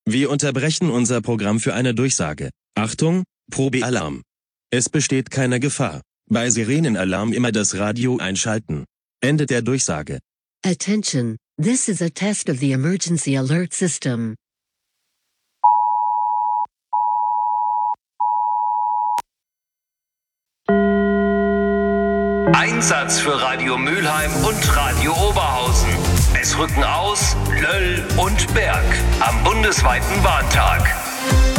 Wir unterbrechen unser Programm für eine Durchsage. Achtung, Probealarm. Es besteht keine Gefahr. Bei Sirenenalarm immer das Radio einschalten. Ende der Durchsage. Attention, this is a test of the emergency alert system. Einsatz für Radio Mülheim und Radio Oberhausen. Es rücken aus Löll und Berg am bundesweiten Warntag.